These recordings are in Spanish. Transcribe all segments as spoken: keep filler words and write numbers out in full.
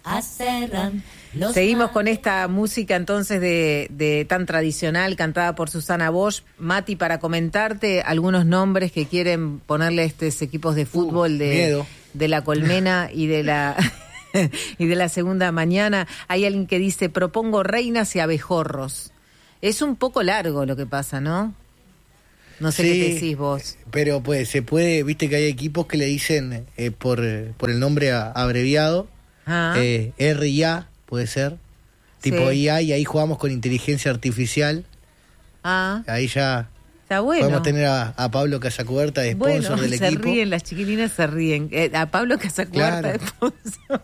Seguimos con esta música entonces de, de tan tradicional, cantada por Susana Bosch. Mati, para comentarte algunos nombres que quieren ponerle a estos equipos de fútbol uh, de, de la Colmena y de la y de la Segunda Mañana. Hay alguien que dice, propongo reinas y abejorros. Es un poco largo lo que pasa, ¿no? No sé sí, qué decís vos. Pero pues se puede, viste que hay equipos que le dicen eh, por, por el nombre a, abreviado, ah. eh, R I A puede ser, tipo sí. I A, y ahí jugamos con inteligencia artificial. Ah. Ahí ya está bueno. Podemos tener a, a Pablo Casacuberta de sponsor bueno, del se equipo. Se ríen, las chiquilinas se ríen. Eh, a Pablo Casacuberta claro. de sponsor.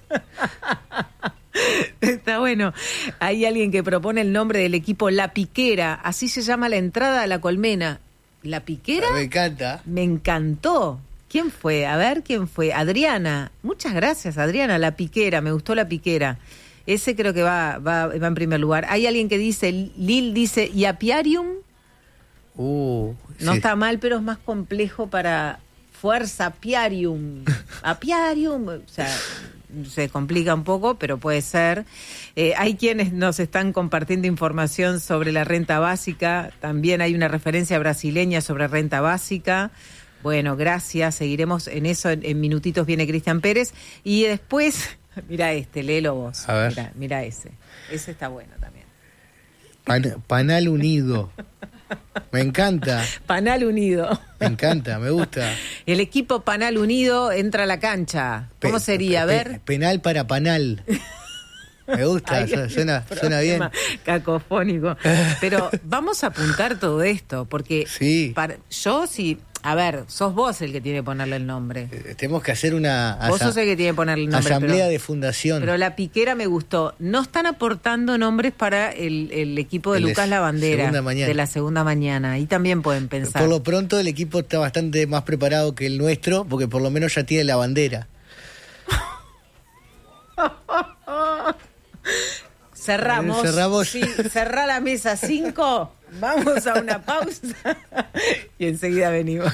Está bueno. Hay alguien que propone el nombre del equipo La Piquera, así se llama la entrada a la Colmena. ¿La Piquera? Me encanta. Me encantó. ¿Quién fue? A ver, ¿quién fue? Adriana. Muchas gracias, Adriana. La Piquera, me gustó La Piquera. Ese creo que va, va, va en primer lugar. Hay alguien que dice, Lil dice, ¿y Apiarium? Uh, no sí. está mal, pero es más complejo para Fuerza Apiarium. Apiarium, o sea, se complica un poco, pero puede ser. Eh, hay quienes nos están compartiendo información sobre la renta básica. También hay una referencia brasileña sobre renta básica. Bueno, gracias. Seguiremos en eso. En, en minutitos viene Cristian Pérez. Y después, mira este, léelo vos. A ver. Mira, mira ese. Ese está bueno también. Pan, Panal Unido. Me encanta. Panal Unido. Me encanta, me gusta. El equipo Panal Unido entra a la cancha. ¿Cómo pe, sería? A ver. Pe, penal para Panal. Me gusta, Ay, suena, suena bien. Cacofónico. Pero vamos a apuntar todo esto, porque sí. para, yo sí... A ver, sos vos el que tiene que ponerle el nombre. Eh, tenemos que hacer una... Vos sos el que tiene que ponerle el nombre. Asamblea pero, de fundación. Pero La Piquera me gustó. No están aportando nombres para el, el equipo de el Lucas Lavandera. De la Segunda Mañana. Ahí también pueden pensar. Por lo pronto el equipo está bastante más preparado que el nuestro, porque por lo menos ya tiene la bandera. Cerramos. Cerramos. Sí, cerrá la mesa cinco. Vamos a una pausa y enseguida venimos.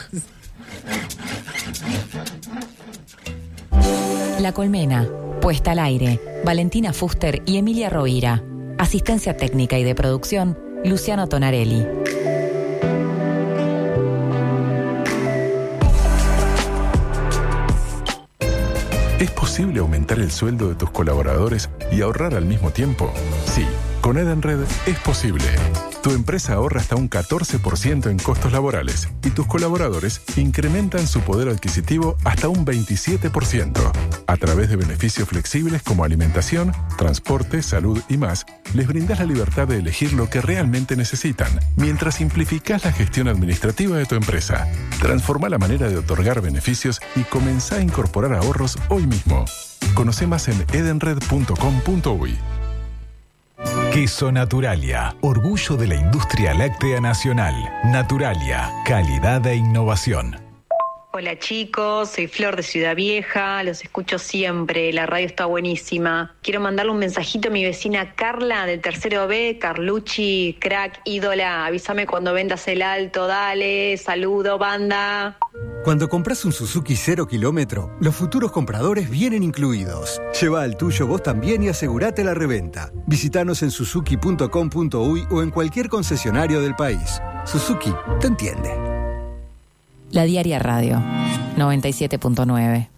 La Colmena, puesta al aire. Valentina Fuster y Emilia Rovira. Asistencia técnica y de producción, Luciano Tonarelli. ¿Es posible aumentar el sueldo de tus colaboradores y ahorrar al mismo tiempo? Sí, con Edenred es posible. Tu empresa ahorra hasta un catorce por ciento en costos laborales y tus colaboradores incrementan su poder adquisitivo hasta un veintisiete por ciento. A través de beneficios flexibles como alimentación, transporte, salud y más, les brindas la libertad de elegir lo que realmente necesitan, mientras simplificás la gestión administrativa de tu empresa. Transforma la manera de otorgar beneficios y comenzá a incorporar ahorros hoy mismo. Conoce más en edenred punto com punto uy. Queso Naturalia, orgullo de la industria láctea nacional. Naturalia, calidad e innovación. Hola chicos, soy Flor de Ciudad Vieja, los escucho siempre, la radio está buenísima. Quiero mandarle un mensajito a mi vecina Carla del tercero B, Carlucci, crack, ídola, avísame cuando vendas el alto, dale, saludo banda. Cuando compras un Suzuki cero kilómetro, los futuros compradores vienen incluidos. Lleva al tuyo vos también y asegurate la reventa. Visítanos en suzuki punto com punto uy o en cualquier concesionario del país. Suzuki te entiende. La Diaria Radio, noventa y siete punto nueve.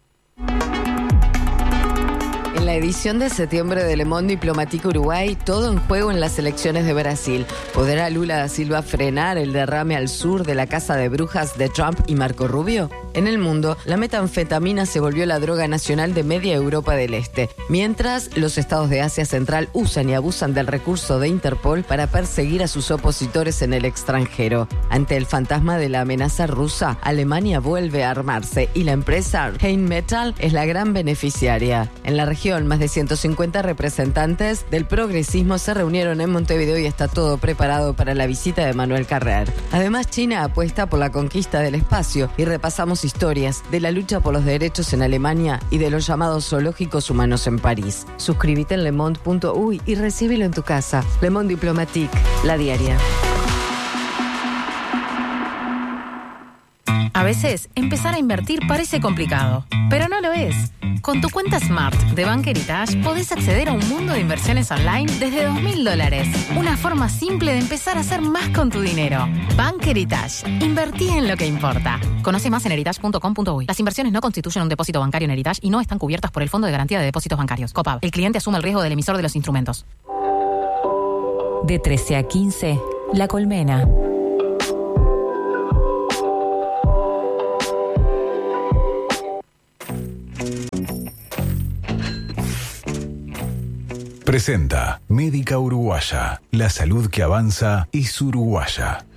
En la edición de septiembre de Le Monde Diplomatique Uruguay, todo en juego en las elecciones de Brasil. ¿Podrá Lula da Silva frenar el derrame al sur de la casa de brujas de Trump y Marco Rubio? En el mundo, la metanfetamina se volvió la droga nacional de media Europa del Este, mientras los estados de Asia Central usan y abusan del recurso de Interpol para perseguir a sus opositores en el extranjero. Ante el fantasma de la amenaza rusa, Alemania vuelve a armarse y la empresa Rheinmetall es la gran beneficiaria. En la región, más de ciento cincuenta representantes del progresismo se reunieron en Montevideo y está todo preparado para la visita de Manuel Carrer. Además, China apuesta por la conquista del espacio y repasamos historias de la lucha por los derechos en Alemania y de los llamados zoológicos humanos en París. Suscríbete en le monde punto uy y recíbelo en tu casa. Le Monde Diplomatique, la diaria. A veces, empezar a invertir parece complicado, pero no lo sabés. Con tu cuenta Smart de Bank Heritage podés acceder a un mundo de inversiones online desde dos mil dólares. Una forma simple de empezar a hacer más con tu dinero. Bank Heritage. Invertí en lo que importa. Conoce más en heritage punto com punto uy. Las inversiones no constituyen un depósito bancario en Heritage y no están cubiertas por el Fondo de Garantía de Depósitos Bancarios. COPAB. El cliente asume el riesgo del emisor de los instrumentos. De trece a quince, La Colmena. Presenta Médica Uruguaya. La salud que avanza es uruguaya.